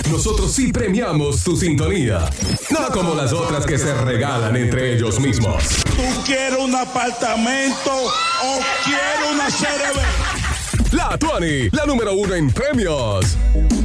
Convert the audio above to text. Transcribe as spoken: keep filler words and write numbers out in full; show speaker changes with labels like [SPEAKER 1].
[SPEAKER 1] nosotros sí premiamos tu sintonía. No como las otras que se regalan entre ellos mismos.
[SPEAKER 2] ¿Tú quieres un apartamento o quieres una C R B?
[SPEAKER 1] La Tuani, la número uno en premios.